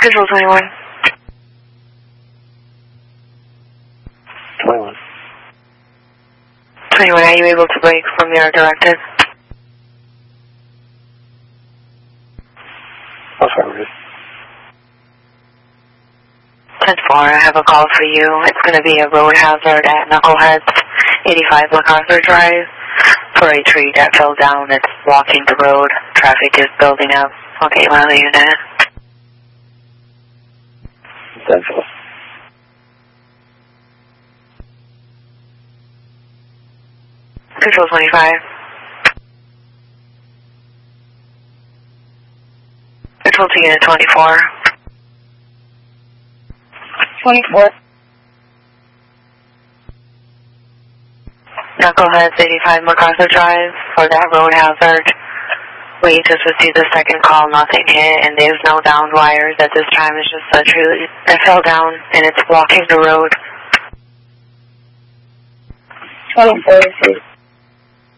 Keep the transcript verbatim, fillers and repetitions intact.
Control twenty-one. twenty-one. twenty-one, are you able to break from your directive? Affirmative. ten four, I have a call for you. It's going to be a road hazard at Knuckleheads, eighty-five MacArthur Drive, for a tree that fell down. It's blocking the road. Traffic is building up. Okay, Lily unit. ten four. Control twenty-five. Control to unit twenty-four. twenty-four. Knuckleheads, eighty-five MacArthur Drive, for that road hazard. We just received the second call, nothing hit, and there's no downed wires at this time. It's just a tree that fell down, and it's blocking the road. twenty-four,